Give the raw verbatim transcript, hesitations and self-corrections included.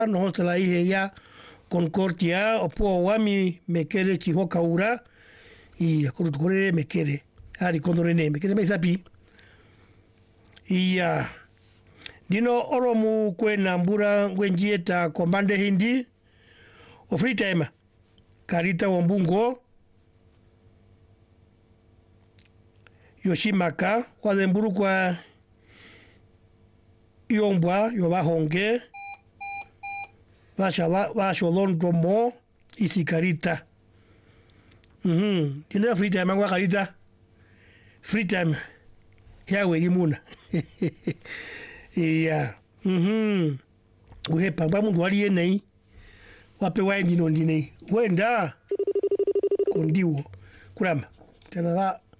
no hostela ihe ya Concordia opo wami mekere chihoka ura i akurutukore mekere ari kondorene mekere meisapi iya dino oromu kwena mbura ngwenjieta kombande hindi o free time karita wombungo Yoshimaka wazemburu kwa yombwa yobahonge Vashala vasholondro mo isikarita. Mhm. Tino free time ngwa karita. Free time. Ya we limuna. Iya. Mhm. Uhe pamba mundu wali yenei. Wape wa ndino ndinei. Wenda kondiwo. Kurama. Tena